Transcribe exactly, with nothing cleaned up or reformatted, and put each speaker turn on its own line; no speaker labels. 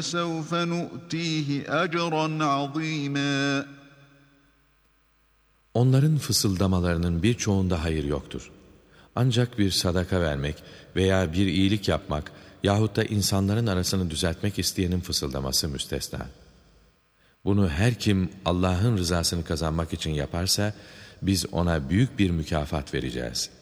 سَوْفَ نُؤْتِيهِ أَجْرًا عَظِيمًا.
Onların fısıldamalarının birçoğunda hayır yoktur. Ancak bir sadaka vermek veya bir iyilik yapmak yahut da insanların arasını düzeltmek isteyenin fısıldaması müstesna. Bunu her kim Allah'ın rızasını kazanmak için yaparsa biz ona büyük bir mükafat vereceğiz.